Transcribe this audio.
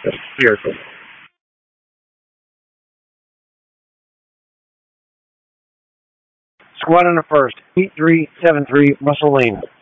Here. Squad on the first. 8373 Russell Lane.